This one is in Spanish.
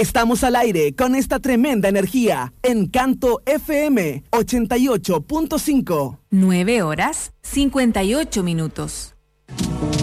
Estamos al aire con esta tremenda energía. Encanto FM 88.5. 9 horas 58 minutos.